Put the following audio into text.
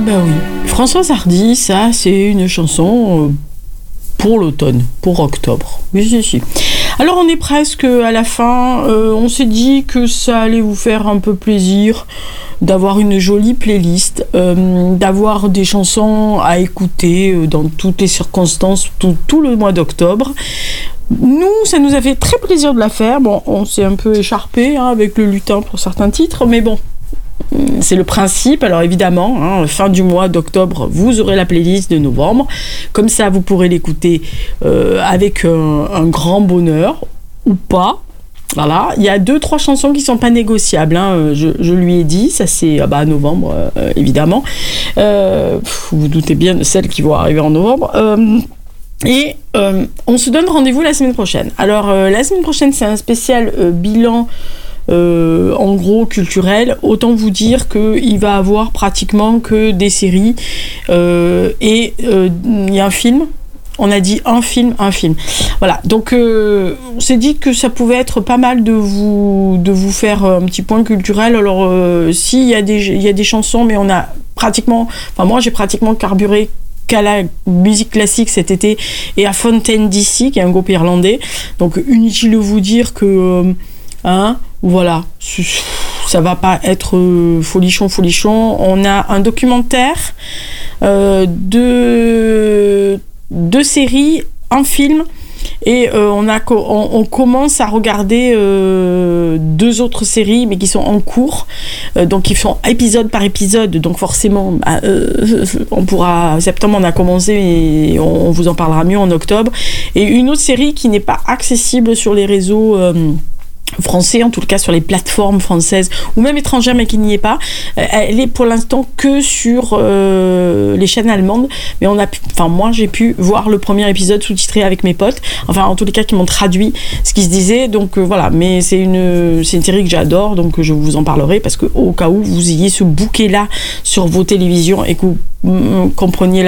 ben oui, Françoise Hardy, ça c'est une chanson pour l'automne, pour octobre. Oui, si. Alors on est presque à la fin, on s'est dit que ça allait vous faire un peu plaisir d'avoir une jolie playlist, d'avoir des chansons à écouter dans toutes les circonstances, tout le mois d'octobre. Nous, ça nous a fait très plaisir de la faire. Bon, on s'est un peu écharpé avec le lutin pour certains titres, mais bon, c'est le principe. Alors évidemment, fin du mois d'octobre, vous aurez la playlist de novembre. Comme ça, vous pourrez l'écouter avec un grand bonheur ou pas. Voilà, il y a 2-3 chansons qui sont pas négociables. Je lui ai dit, ça c'est novembre évidemment. Vous vous doutez bien de celles qui vont arriver en novembre. Et on se donne rendez-vous la semaine prochaine. Alors la semaine prochaine, c'est un spécial bilan. En gros culturel, autant vous dire qu'il va avoir pratiquement que des séries et il y a un film. On a dit un film. Voilà, donc on s'est dit que ça pouvait être pas mal de vous faire un petit point culturel. Alors si il y a des chansons, mais on a pratiquement, moi j'ai pratiquement carburé qu'à la musique classique cet été et à Fontaine DC, qui est un groupe irlandais. Donc inutile de vous dire que voilà, ça va pas être folichon. On a un documentaire, deux séries, un film, et on commence à regarder 2 autres séries, mais qui sont en cours, donc ils font épisode par épisode, donc forcément on pourra, septembre on a commencé et on vous en parlera mieux en octobre, et une autre série qui n'est pas accessible sur les réseaux français, en tout cas sur les plateformes françaises ou même étrangères, mais qui n'y est pas. Elle est pour l'instant que sur les chaînes allemandes, mais moi j'ai pu voir le premier épisode sous-titré avec mes potes, en tous les cas qui m'ont traduit ce qui se disait, donc voilà, mais c'est une série que j'adore, donc je vous en parlerai, parce que au cas où vous ayez ce bouquet là sur vos télévisions et que vous compreniez